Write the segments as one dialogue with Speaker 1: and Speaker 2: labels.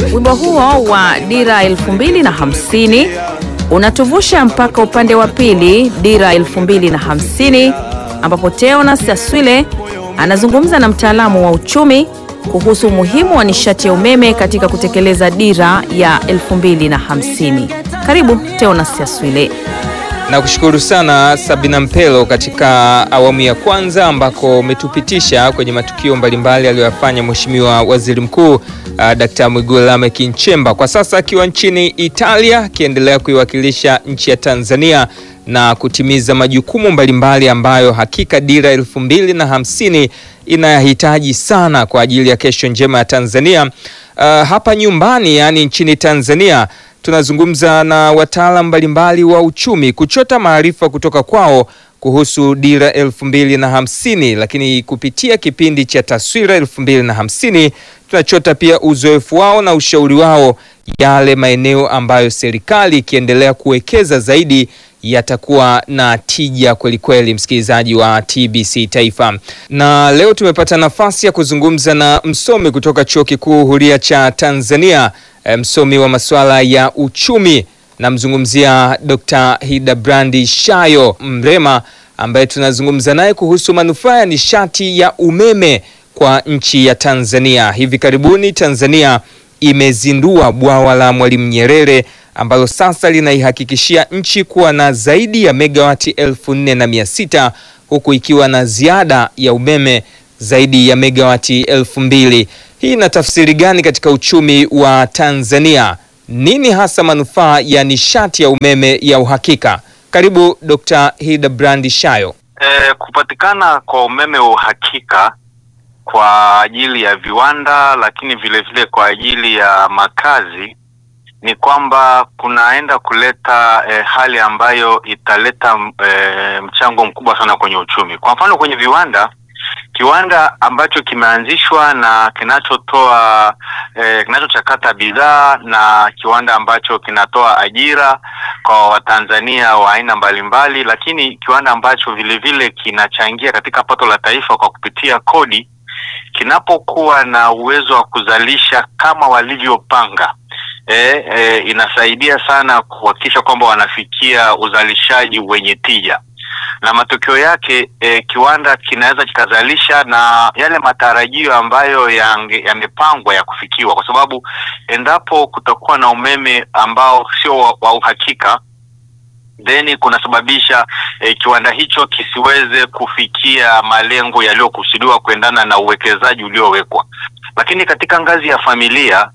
Speaker 1: Wimbo huo wa Dira 2050 unatuvusha mpaka upande wa pili, Dira 2050, ambapo Theonas Aswile anazungumza na mtaalamu wa uchumi kuhusu umuhimu wa nishati ya umeme katika kutekeleza dira ya 2050. Karibu Theonas Aswile.
Speaker 2: Na kushukuru sana Sabina Mpelo katika awamu ya kwanza ambako umetupitisha kwenye matukio mbalimbali aliyofanya Mheshimiwa Waziri Mkuu Dr. Mwigulu Lameck Nchemba, kwa sasa akiwa nchini Italia akiendelea kuiwakilisha nchi ya Tanzania na kutimiza majukumu mbalimbali ambayo hakika dira 2050 inahitaji sana kwa ajili ya kesho njema ya Tanzania. Hapa nyumbani, yani nchini Tanzania, tunazungumza na wataalamu mbalimbali wa uchumi kuchota maarifa kutoka kwao kuhusu dira 2050, lakini kupitia kipindi cha Taswira 2050 tunachota pia uzoefu wao na ushauri wao, yale maeneo ambayo serikali ikiendelea kuwekeza zaidi yatakuwa na tija kweli kweli, msikilizaji wa TBC Taifa. Na leo tumepata nafasi ya kuzungumza na msomi kutoka Chuo Kikuu Huria cha Tanzania, msomi wa masuala ya uchumi, na mzungumzia Dr. Hildebrand Shayo Mrema, ambaye tunazungumza naye kuhusu manufaa ya nishati ya umeme kwa nchi ya Tanzania. Hivi karibuni Tanzania imezindua bwawa la Mwalimu Nyerere ambalo sasa linaihakikishia nchi kuwa na zaidi ya megawati 4600 huku ikiwa na ziada ya umeme zaidi ya megawati 2000. Hii ina tafsiri gani katika uchumi wa Tanzania? Nini hasa manufaa ya nishati ya umeme ya uhakika? Karibu Dr. Hildebrand Shayo.
Speaker 3: Kupatikana kwa umeme wa uhakika kwa ajili ya viwanda, lakini vile vile kwa ajili ya makazi, ni kwamba kunaenda kuleta hali ambayo italeta mchango mkubwa sana kwenye uchumi. Kwa mfano kwenye viwanda, kiwanda ambacho kimeanzishwa na kinachotoa kinachochakata bidhaa, na kiwanda ambacho kinatoa ajira kwa Watanzania wa aina mbalimbali, lakini kiwanda ambacho vile vile kinachangia katika pato la taifa kwa kupitia kodi, kinapokuwa na uwezo wa kuzalisha kama walivyopanga, inasaidia sana kuhakikisha kwamba wanafikia uzalishaji wenye tija, na matokeo yake kiwanda kinaweza kikazalisha na yale matarajio ambayo yamepangwa ya kufikiwa, kwa sababu endapo kutakuwa na umeme ambao sio wa uhakika, then kunasababisha kiwanda hicho kisiweze kufikia malengo yaliyokusudiwa kuendana na uwekezaji uliowekwa. Lakini katika ngazi ya familia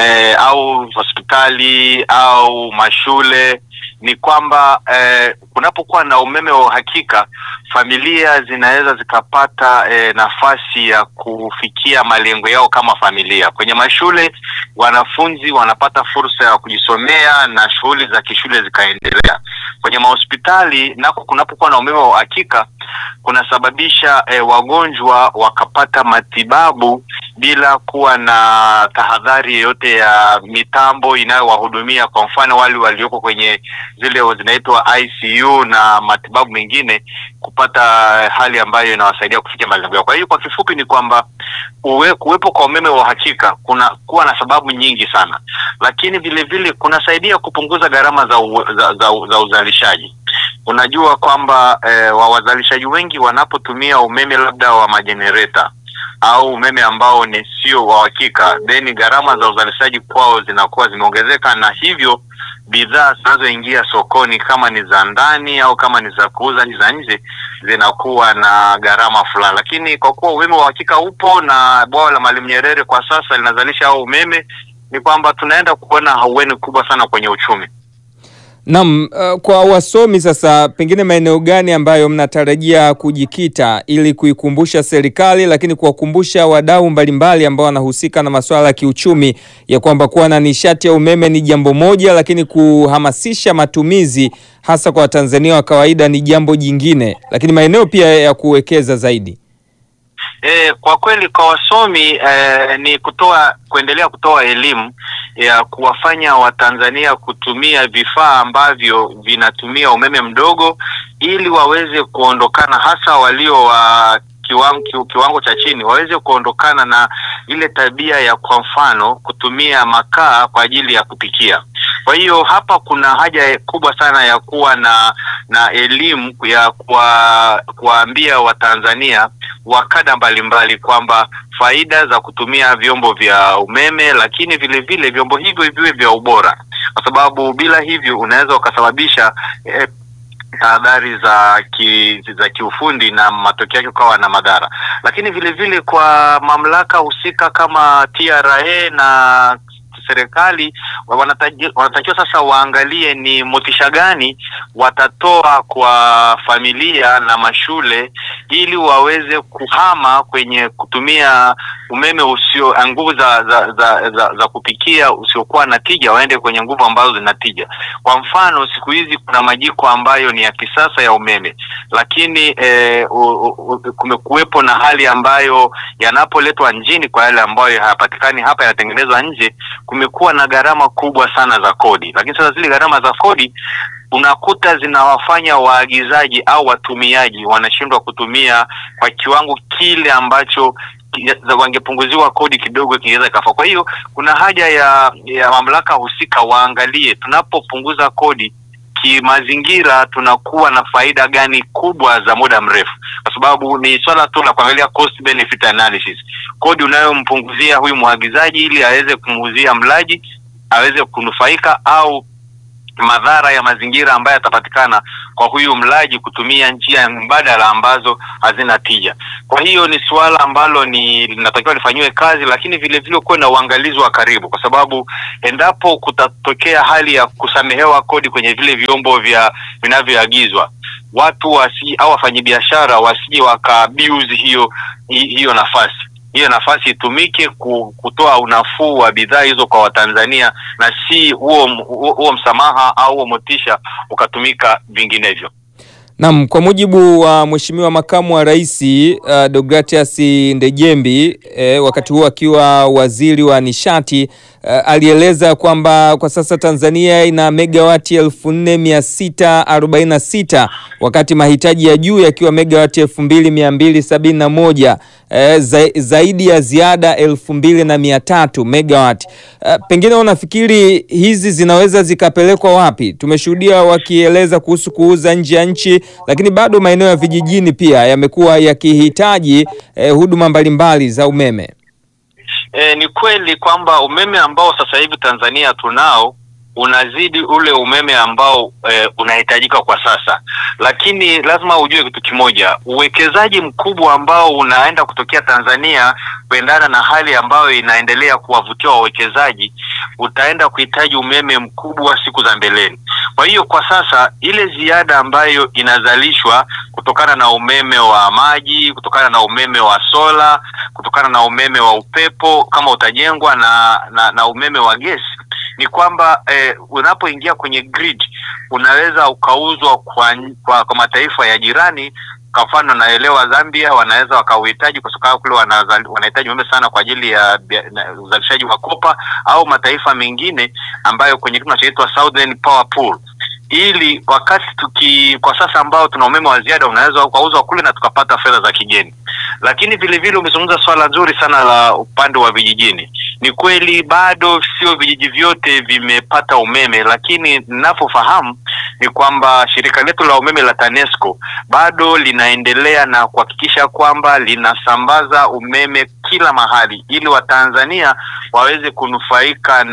Speaker 3: au hospitali au mashule, ni kwamba kunapokuwa na umeme wa uhakika, familia zinaweza zikapata nafasi ya kufikia malengo yao kama familia. Kwenye mashule, wanafunzi wanapata fursa ya kujisomea na shughuli za kishule zikaendelea. Kwenye mahospitali nako kunapokuwa na umeme wa uhakika, kunasababisha wagonjwa wakapata matibabu bila kuwa na tahadhari yoyote ya mitambo inayowahudumia. Kwa mfano wale walioko kwenye zile zinaitwa ICU na matibabu mengine, kupata hali ambayo inawasaidia kufikia malengo yao. Kwa hiyo kwa kifupi ni kwamba kuwepo kwa umeme wa uhakika kuna kuwa na sababu nyingi sana, lakini vile vile kunasaidia kupunguza gharama za uzalishaji. Unajua kwamba wazalishaji wengi wanapotumia umeme labda wa majenereta au umeme ambao ni sio wa uhakika, then gharama za uzalishaji kwao zinakuwa zimeongezeka, na hivyo bidhaa zinazoingia sokoni kama ni za ndani au kama ni za kuuza ni za nje zinakuwa na gharama fulani. Lakini kwa kuwa umeme wa uhakika upo na bwawa la Mwalimu Nyerere kwa sasa linazalisha au umeme, ni kwamba tunaenda kuona haueni kubwa sana kwenye uchumi.
Speaker 2: Naam, kwa wasomi sasa, pengine maeneo gani ambayo mnatarajia kujikita ili kuikumbusha serikali, lakini kuwakumbusha wadau mbalimbali ambao wanahusika na masuala ya kiuchumi, ya kwamba kuwa na nishati ya umeme ni jambo moja, lakini kuhamasisha matumizi hasa kwa Watanzania wa kawaida ni jambo jingine, lakini maeneo pia ya kuwekeza zaidi?
Speaker 3: Kwa kweli kwa wasomi ni kuendelea kutoa elimu ya kuwafanya Watanzania kutumia vifaa ambavyo vinatumia umeme mdogo, ili waweze kuondokana, hasa walio wa kiwango cha chini waweze kuondokana na ile tabia ya kwa mfano kutumia makaa kwa ajili ya kupikia. Kwa hiyo hapa kuna haja kubwa sana ya kuwa na elimu ya kuwaambia Watanzania wa kada mbalimbali kwamba faida za kutumia vyombo vya umeme, lakini vile vile vyombo hivyo viwe vya ubora, kwa sababu bila hivyo unaweza ukasababisha tahadhari za kiufundi na matokeo yake kwa na madhara. Lakini vile vile kwa mamlaka husika kama TRA na serikali wanatakiwa sasa waangalie ni motisha gani watatoa kwa familia na mashule ili waweze kuhama kwenye kutumia umeme usio nguvu za kupikia usiokuwa na tija, waende kwenye nguvu ambazo zina tija. Kwa mfano siku hizi kuna majiko ambayo ni ya kisasa ya umeme, lakini kumekuwepo na hali ambayo yanapoletwa nchini kwa yale ambayo hayapatikani hapa yanatengenezwa nje, kumekuwa na gharama kubwa sana za kodi. Lakini sasa zile gharama za kodi unakuta zinawafanya waagizaji au watumiaji wanashindwa kutumia kwa kiwango kile ambacho wangepunguziwa kodi kidogo kingeweza kafa. Kwa hiyo kuna haja ya mamlaka husika waangalie tunapopunguza kodi kimazingira tunakuwa na faida gani kubwa za muda mrefu, kwa sababu ni swala tu la kuangalia cost benefit analysis. Kodi unayompunguzia huyu mwagizaji ili aweze kumuuzia mlaji aweze kunufaika, au madhara ya mazingira ambayo yatapatikana kwa huyu mlaji kutumia njia mbadala ambazo hazina tija. Kwa hiyo ni swala ambalo linatakiwa lifanywe kazi, lakini vile vile kuwe na uangalizi wa karibu, kwa sababu endapo kutatokea hali ya kusamehewa kodi kwenye vile vyombo vinavyoagizwa, watu au wafanyabiashara wasije wakaabuse hiyo nafasi. Hiyo nafasi itumike kutoa unafuu wa bidhaa hizo kwa Watanzania, na si huo msamaha au huo motisha ukatumika vinginevyo.
Speaker 2: Naam, kwa mujibu wa Mheshimiwa Makamu wa Rais Deogratias Ndejembi, wakati huo akiwa waziri wa nishati, alieleza kwamba kwa sasa Tanzania ina megawati 4646 wakati mahitaji ya juu yakiwa megawati 2271, zaidi ya ziada 2300 megawati. Pengine unafikiri hizi zinaweza zikapelekwa wapi? Tumeshuhudia wakieleza kuhusu kuuza nje ya nchi, lakini bado maeneo ya vijijini pia yamekuwa yakihitaji huduma mbalimbali za umeme.
Speaker 3: Ni kweli kwamba umeme ambao sasa hivi Tanzania tunao unazidi ule umeme ambao unahitajika kwa sasa, lakini lazima ujue kitu kimoja: uwekezaji mkubwa ambao unaenda kutokea Tanzania kuendana na hali ambayo inaendelea kuwavutia wawekezaji utaenda kuhitaji umeme mkubwa siku za mbeleni. Kwa hiyo kwa sasa ile ziada ambayo inazalishwa kutokana na umeme wa maji, kutokana na umeme wa sola, kutokana na umeme wa upepo kama utajengwa na umeme wa gesi, ni kwamba unapoingia kwenye grid unaweza ukauzwa kwa mataifa ya jirani. Kwa mfano naelewa Zambia wanaweza wakauhitaji kwa sababu kule wanahitaji umeme sana kwa ajili ya uzalishaji wa kopa, au mataifa mengine ambayo kwenye kitu kinachoitwa Southern Power Pool, ili wakati kwa sasa ambao tuna umeme wa ziada unaweza ukauzwa kule na tukapata fedha za kigeni. Lakini vile vile umezungumza swala nzuri sana la upande wa vijijini. Ni kweli bado sio vijiji vyote vimepata umeme, lakini ninapofahamu ni kwamba shirika letu la umeme la TANESCO bado linaendelea na kuhakikisha kwamba linasambaza umeme kila mahali ili Watanzania waweze kunufaika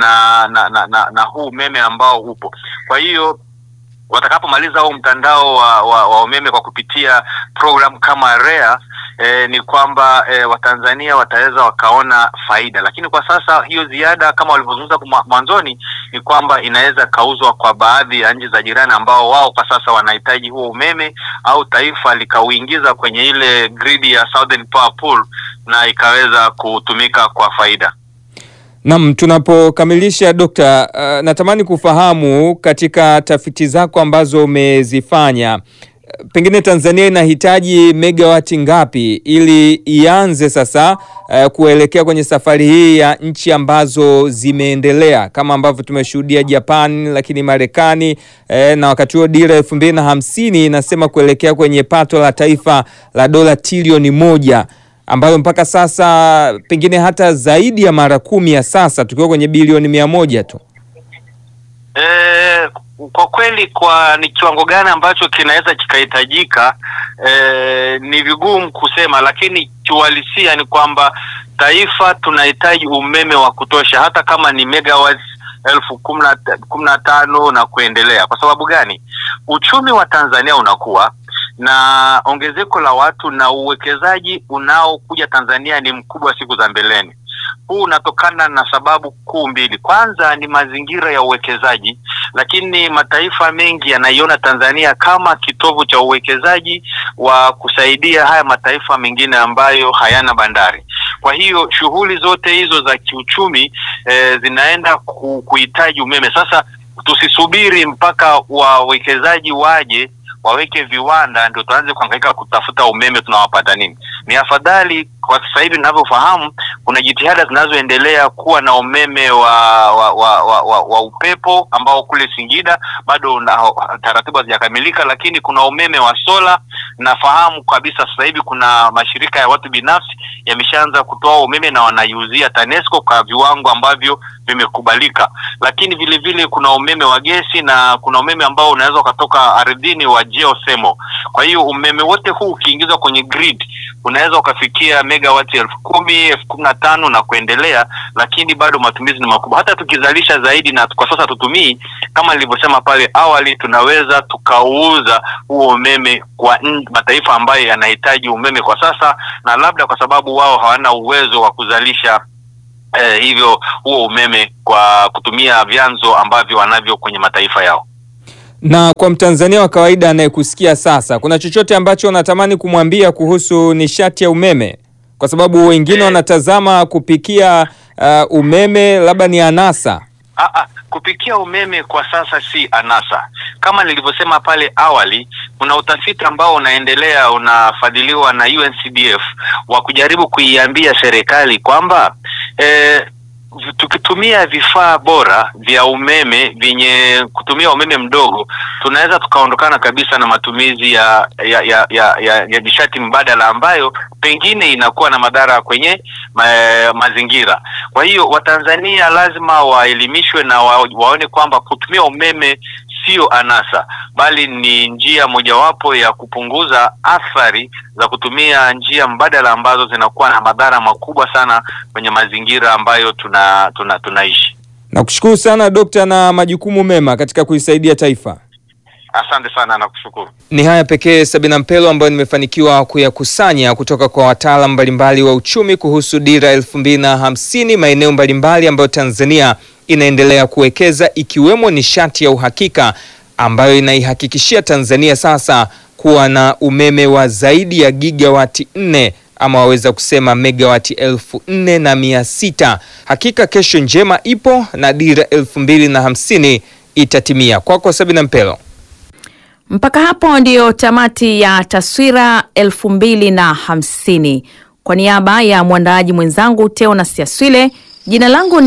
Speaker 3: na huu umeme ambao upo. Kwa hiyo watakapomaliza huu mtandao wa umeme kwa kupitia program kama REA, ni kwamba Watanzania wataweza wakaona faida. Lakini kwa sasa hiyo ziada kama walivyozungumza mwanzoni ni kwamba inaweza kauzwa kwa baadhi ya nchi za jirani ambao wao kwa sasa wanahitaji huo umeme, au taifa likauingiza kwenye ile grid ya Southern Power Pool na ikaweza kutumika kwa faida.
Speaker 2: Naam, tunapokamilisha Dokta, natamani kufahamu katika tafiti zako ambazo umezifanya, pengine Tanzania inahitaji megawati ngapi ili ianze sasa kuelekea kwenye safari hii ya nchi ambazo zimeendelea kama ambavyo tumeshuhudia Japan, lakini Marekani, na wakati huo dira 2050 inasema kuelekea kwenye pato la taifa la dola trilioni 1, ambayo mpaka sasa pengine hata zaidi ya mara 10 ya sasa, tukiwa kwenye bilioni 100 tu.
Speaker 3: Kwa kweli ni kiwango gani ambacho kinaweza kikahitajika, ni vigumu kusema, lakini kiuhalisia ni kwamba taifa tunahitaji umeme wa kutosha, hata kama ni megawatts 15,000 na kuendelea. Kwa sababu gani? Uchumi wa Tanzania unakuwa na ongezeko la watu na uwekezaji unaokuja Tanzania ni mkubwa siku za mbeleni. Huu unatokana na sababu kuu mbili. Kwanza ni mazingira ya uwekezaji, lakini mataifa mengi yanaiona Tanzania kama kitovu cha uwekezaji wa kusaidia haya mataifa mengine ambayo hayana bandari. Kwa hiyo shughuli zote hizo za kiuchumi zinaenda kuhitaji umeme. Sasa tusisubiri mpaka wawekezaji waje waweke viwanda ndio tuanze kuhangaika kutafuta umeme tunawapata nini. Ni afadhali kwa sasa hivi ninavyofahamu kuna jitihada zinazoendelea kuwa na umeme wa upepo ambao kule Singida bado taratibu hazijakamilika, lakini kuna umeme wa sola. Nafahamu kabisa sasa hivi kuna mashirika ya watu binafsi yameshaanza kutoa umeme na wanaiuzia TANESCO kwa viwango ambavyo vimekubalika. Lakini vile vile kuna umeme wa gesi na kuna umeme ambao unaweza kutoka ardhini wa geothermal. Kwa hiyo umeme wote huu ukiingizwa kwenye grid unaweza ukafikia megawati 10,000, 15,000 na kuendelea, lakini bado matumizi ni makubwa. Hata tukizalisha zaidi na kwa sasa tutumii, kama nilivyosema pale awali, tunaweza tukauza huo umeme kwa mataifa ambayo yanahitaji umeme kwa sasa, na labda kwa sababu wao hawana uwezo wa kuzalisha hivyo huo umeme kwa kutumia vyanzo ambavyo wanavyo kwenye mataifa yao.
Speaker 2: Na kwa Mtanzania wa kawaida anayekusikia sasa, kuna chochote ambacho unatamani kumwambia kuhusu nishati ya umeme? Kwa sababu wengine wanatazama kupikia umeme labda ni anasa.
Speaker 3: Kupikia umeme kwa sasa si anasa. Kama nilivyosema pale awali, kuna utafiti ambao unaendelea unafadhiliwa na UNCDF wa kujaribu kuiambia serikali kwamba tukitumia vifaa bora vya umeme vyenye kutumia umeme mdogo, tunaweza tukaondokana kabisa na matumizi ya nishati mbadala ambayo pengine inakuwa na madhara kwenye mazingira. Kwa hiyo Watanzania lazima waelimishwe na waone kwamba kutumia umeme sio anasa, bali ni njia mojawapo ya kupunguza athari za kutumia njia mbadala ambazo zinakuwa na madhara makubwa sana kwenye mazingira ambayo tunaishi.
Speaker 2: Nakushukuru sana Dokta, na majukumu mema katika kuisaidia taifa.
Speaker 3: Asante sana na kushukuru.
Speaker 2: Ni haya pekee Sabina Mpelo ambayo nimefanikiwa kuyakusanya kutoka kwa wataalamu mbalimbali wa uchumi kuhusu dira 2050, maeneo mbalimbali ambayo Tanzania inaendelea kuwekeza, ikiwemo nishati ya uhakika ambayo inaihakikishia Tanzania sasa kuwa na umeme wa zaidi ya gigawati 4, ama waweza kusema megawati 4,600. Hakika kesho njema ipo na dira 2050 itatimia. Kwako Sabina Mpelo.
Speaker 1: Mpaka hapo ndiyo tamati ya Taswira 2050. Kwa niaba ya mwandaaji mwenzangu Teona Siaswile, jina langu